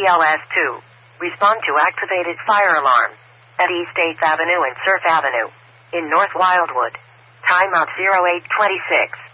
BLS-2. Respond to activated fire alarm at East 8th Avenue and Surf Avenue in North Wildwood. Timeout 0826.